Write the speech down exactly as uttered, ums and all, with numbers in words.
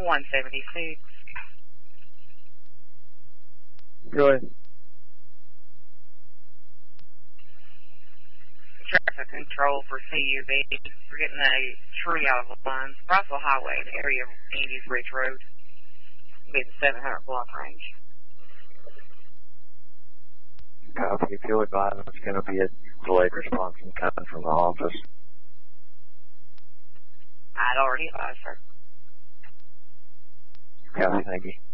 one seventy-six. Go ahead. Traffic control for C U B. We're getting a tree out of the lines. Rossville Highway, the area of Andy's Ridge Road. It'll be the seven hundred block range. Copy. If you'll advise, it's going to be a delayed response coming from the office. I'd already advised her. Copy. Thank you.